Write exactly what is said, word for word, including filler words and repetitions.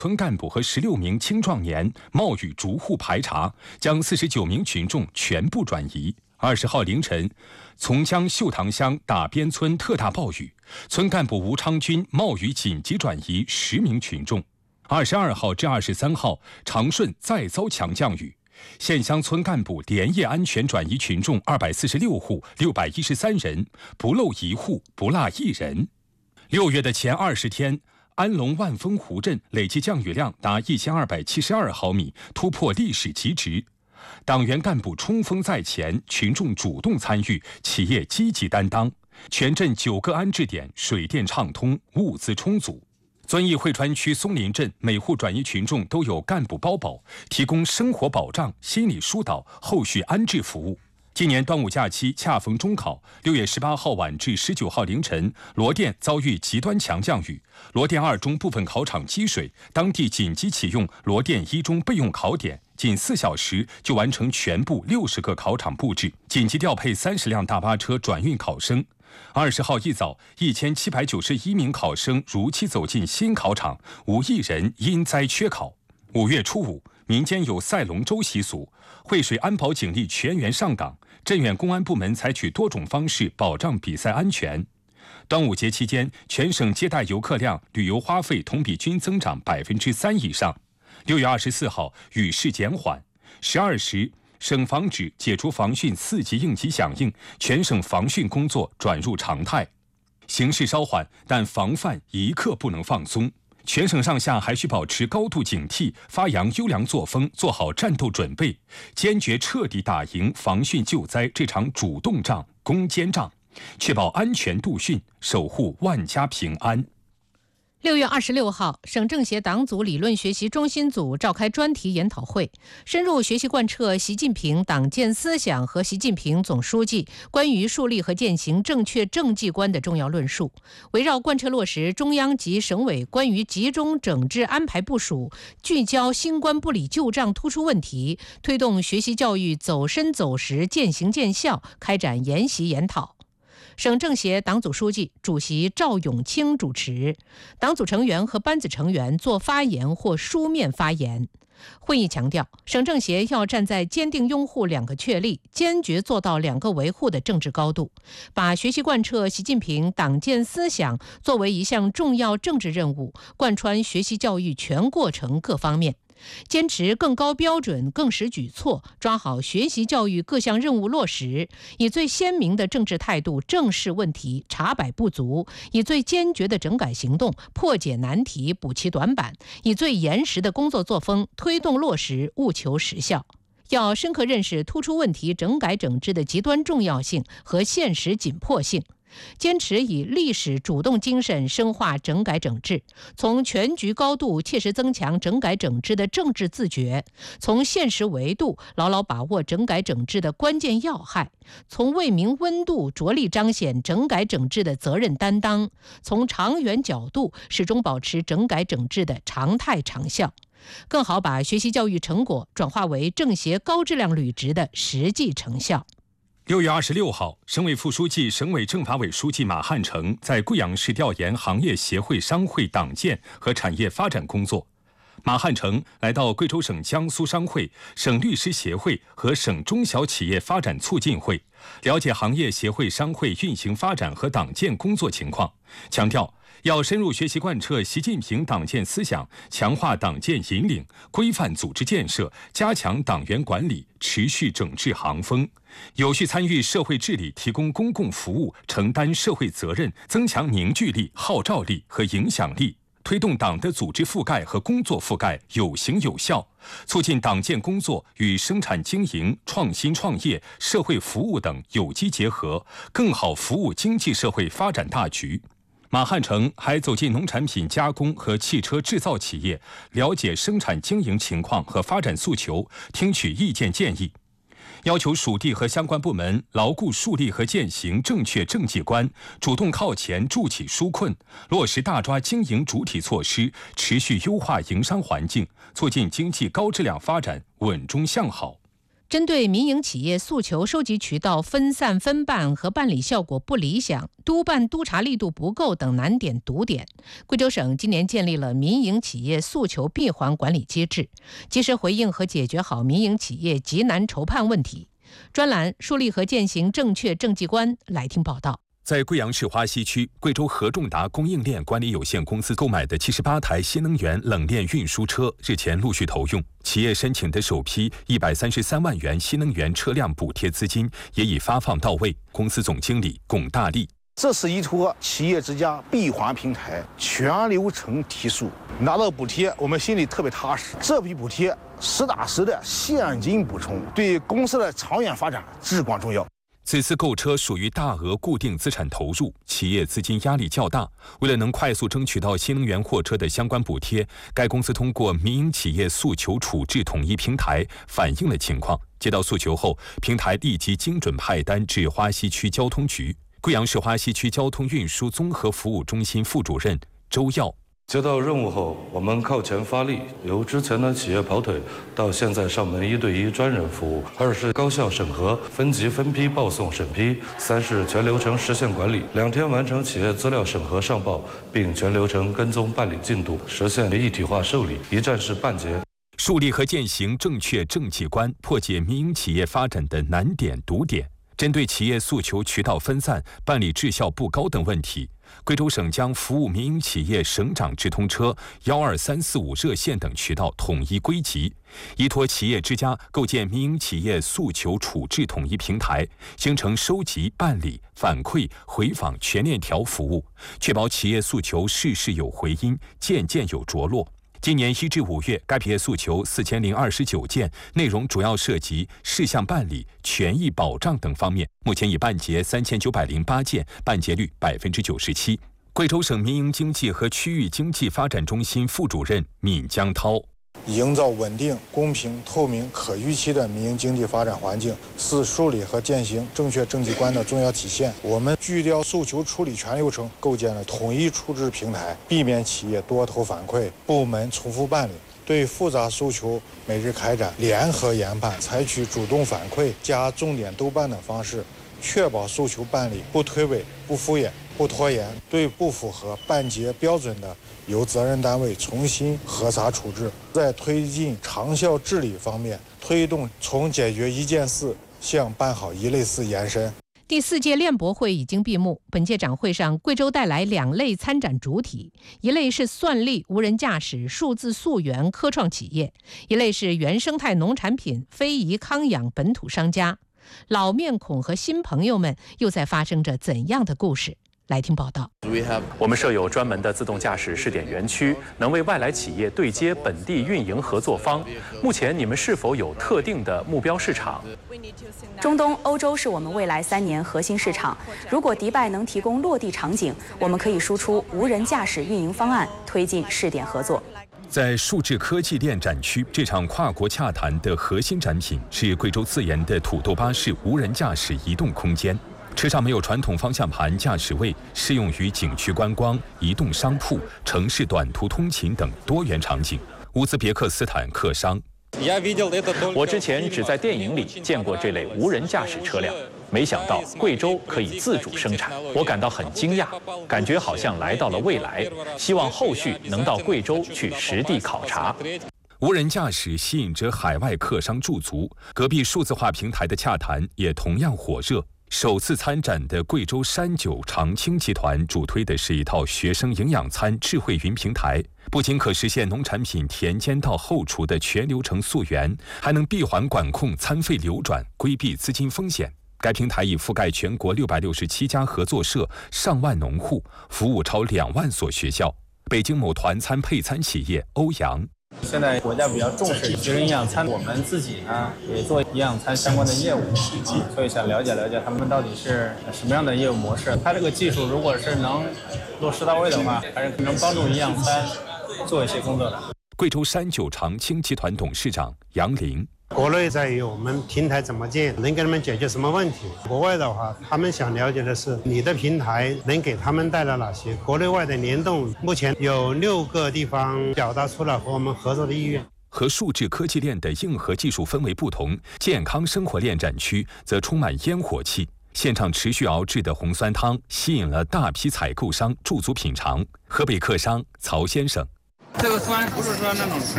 村干部和十六名青壮年冒雨逐户排查，将四十九名群众全部转移。二十号凌晨，从江秀塘乡打边村特大暴雨，村干部吴昌军冒雨紧急转移十名群众。二十二号至二十三号，长顺再遭强降雨，县乡村干部连夜安全转移群众二百四十六户，六百一十三人，不漏一户，不落一人。六月的前二十天，安龙万丰湖镇累计降雨量达一千二百七十二毫米，突破历史极值。党员干部冲锋在前，群众主动参与，企业积极担当，全镇九个安置点水电畅通，物资充足。遵义汇川区松林镇每户转移群众都有干部包保，提供生活保障、心理疏导、后续安置服务。今年端午假期恰逢中考，六月十八号晚至十九号凌晨，罗店遭遇极端强降雨，罗店二中部分考场积水，当地紧急启用罗店一中备用考点，仅四小时就完成全部六十个考场布置，紧急调配三十辆大巴车转运考生。二十号一早，一千七百九十一名考生如期走进新考场，无一人因灾缺考。五月初五，民间有赛龙舟习俗，惠水安保警力全员上岗，镇远公安部门采取多种方式保障比赛安全。端午节期间，全省接待游客量、旅游花费同比均增长百分之三以上。六月二十四号，雨势减缓，十二时，省防指解除防汛四级应急响应，全省防汛工作转入常态。形势稍缓，但防范一刻不能放松。全省上下还需保持高度警惕，发扬优良作风，做好战斗准备，坚决彻底打赢防汛救灾这场主动仗、攻坚仗，确保安全度汛，守护万家平安。 六月二十六号，省政协党组理论学习中心组召开专题研讨会，深入学习贯彻习近平党建思想和习近平总书记关于树立和践行正确政绩观的重要论述，围绕贯彻落实中央及省委关于集中整治安排部署、聚焦新冠不理旧账突出问题，推动学习教育走深走实、见行见效，开展研习研讨。省政协党组书记、主席赵永清主持，党组成员和班子成员做发言或书面发言。会议强调，省政协要站在坚定拥护两个确立、坚决做到两个维护的政治高度，把学习贯彻习近平党建思想作为一项重要政治任务，贯穿学习教育全过程各方面。坚持更高标准、更实举措，抓好学习教育各项任务落实，以最鲜明的政治态度正视问题、查摆不足，以最坚决的整改行动破解难题、补齐短板，以最严实的工作作风推动落实，务求实效。要深刻认识突出问题整改整治的极端重要性和现实紧迫性，坚持以历史主动精神深化整改整治，从全局高度切实增强整改整治的政治自觉，从现实维度牢牢把握整改整治的关键要害，从为民温度着力彰显整改整治的责任担当，从长远角度始终保持整改整治的常态长效，更好把学习教育成果转化为政协高质量履职的实际成效。 六月二十六号，省委副书记、省委政法委书记马汉成在贵阳市调研行业协会、商会党建和产业发展工作。马汉成来到贵州省江苏商会、省律师协会和省中小企业发展促进会，了解行业协会、商会运行发展和党建工作情况，强调要深入学习贯彻习近平党建思想，强化党建引领，规范组织建设，加强党员管理，持续整治行风，有序参与社会治理，提供公共服务，承担社会责任，增强凝聚力、号召力和影响力，推动党的组织覆盖和工作覆盖有形有效，促进党建工作与生产经营、创新创业、社会服务等有机结合，更好服务经济社会发展大局。马汉成还走进农产品加工和汽车制造企业，了解生产经营情况和发展诉求，听取意见建议，要求属地和相关部门牢固树立和践行正确政绩观，主动靠前助企纾困，落实大抓经营主体措施，持续优化营商环境，促进经济高质量发展稳中向好。 针对民营企业诉求收集渠道分散分办和办理效果不理想、督办督查力度不够等难点堵点，贵州省今年建立了民营企业诉求闭环管理机制，及时回应和解决好民营企业急难筹判问题。专栏树立和践行正确政绩观，来听报道。 在贵阳市花溪区，贵州合众达供应链管理有限公司购买的七十八台新能源冷链运输车日前陆续投用，企业申请的首批一百三十三万元新能源车辆补贴资金也已发放到位。公司总经理龚大力： 这是一坨企业之家闭环平台，全流程提速，拿到补贴我们心里特别踏实。这笔补贴实打实的现金补充，对公司的长远发展至关重要。 此次购车属于大额固定资产投入，企业资金压力较大。为了能快速争取到新能源货车的相关补贴，该公司通过民营企业诉求处置统一平台反映了情况。接到诉求后，平台立即精准派单至花溪区交通局。贵阳市花溪区交通运输综合服务中心副主任周耀： 接到任务后，我们靠前发力，由之前的企业跑腿到现在上门一对一专人服务；二是高效审核，分级分批报送审批；三是全流程实现管理，两天完成企业资料审核上报，并全流程跟踪办理进度，实现一体化受理，一站式办结。 树立和践行正确政绩观，破解民营企业发展的难点堵点。针对企业诉求渠道分散、办理质效不高等问题，贵州省将服务民营企业省长直通车、幺二三四五热线等渠道统一归集，依托企业之家构建民营企业诉求处置统一平台，形成收集、办理、反馈、回访全链条服务，确保企业诉求事事有回音，件件有着落。今年一至五月，该企业诉求四千零二十九件，内容主要涉及事项办理、权益保障等方面。目前已办结三千九百零八件，办结率百分之九十七。贵州省民营经济和区域经济发展中心副主任闵江涛： 营造稳定、公平、透明、可预期的民营经济发展环境，是树立和践行正确政绩观的重要体现。我们聚焦诉求处理全流程，构建了统一处置平台，避免企业多头反馈、部门重复办理。对复杂诉求每日开展联合研判，采取主动反馈加重点督办等方式，确保诉求办理不推诿、不敷衍、不拖延。对不符合办结标准的，由责任单位重新核查处置。在推进长效治理方面，推动从解决一件事向办好一类事延伸。 第四届链博会已经闭幕。本届展会上，贵州带来两类参展主体，一类是算力、无人驾驶、数字溯源科创企业，一类是原生态农产品、非遗康养本土商家。老面孔和新朋友们又在发生着怎样的故事？来听报道。 我们设有专门的自动驾驶试点园区，能为外来企业对接本地运营合作方。目前你们是否有特定的目标市场？ 中东、欧洲是我们未来三年核心市场。如果迪拜能提供落地场景，我们可以输出无人驾驶运营方案，推进试点合作。 在数字科技链展区，这场跨国洽谈的核心展品是贵州自研的土豆巴士无人驾驶移动空间。车上没有传统方向盘驾驶位，适用于景区观光、移动商铺、城市短途通勤等多元场景。乌兹别克斯坦客商： 我之前只在电影里见过这类无人驾驶车辆，没想到贵州可以自主生产，我感到很惊讶，感觉好像来到了未来。希望后续能到贵州去实地考察。 无人驾驶吸引着海外客商驻足，隔壁数字化平台的洽谈也同样火热。首次参展的贵州山九长青集团主推的是一套学生营养餐智慧云平台，不仅可实现农产品田间到后厨的全流程溯源，还能闭环管控餐费流转，规避资金风险。该平台已覆盖全国六百六十七家合作社、上万农户，服务超两万所学校。北京某团餐配餐企业欧阳： 现在国家比较重视学生营养餐，我们自己呢也做营养餐相关的业务，所以想了解了解他们到底是什么样的业务模式。它这个技术如果是能落实到位的话，还是能帮助营养餐做一些工作的。 贵州山九长青集团董事长杨林： 国内在于我们平台怎么建，能给他们解决什么问题。国外的话，他们想了解的是你的平台能给他们带来哪些国内外的联动。目前有六个地方表达出了和我们合作的意愿。 和数字科技链的硬核技术氛围不同，健康生活链展区则充满烟火气。现场持续熬制的红酸汤吸引了大批采购商驻足品尝。河北客商曹先生。 这个酸不是说那种纯